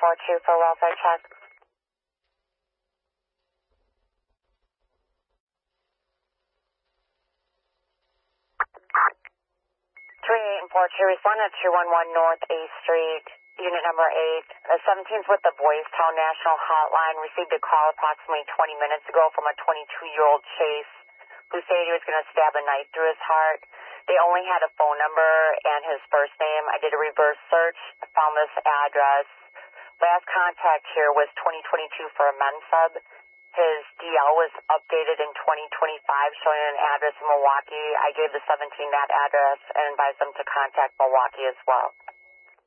3842 for welfare check. 3842, respond at 211 North A Street, unit number 8. 17's with the Boys Town National Hotline. Received a call approximately 20 minutes ago from a 22-year-old Chase who stated he was going to stab a knife through his heart. They only had a phone number and his first name. I did a reverse search, found this address. Last contact here was 2022 for a men's sub. His DL was updated in 2025, showing an address in Milwaukee. I gave the 17 that address and advised them to contact Milwaukee as well.